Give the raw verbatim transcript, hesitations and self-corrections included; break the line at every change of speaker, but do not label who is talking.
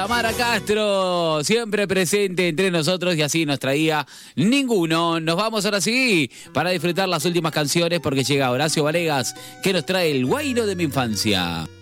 Tamara Castro, siempre presente entre nosotros y así nos traía ninguno. Nos vamos ahora sí para disfrutar las últimas canciones porque llega Horacio Varegas que nos trae el guairo de mi infancia.